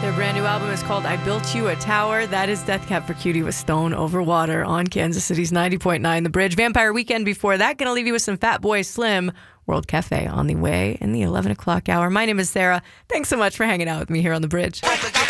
Their brand new album is called I Built You a Tower. That is Death Cab for Cutie with Stone Over Water on Kansas City's 90.9 The Bridge. Vampire Weekend before that. Going to leave you with some Fatboy Slim. World Cafe on the way in the 11 o'clock hour. My name is Sarah. Thanks so much for hanging out with me here on The Bridge.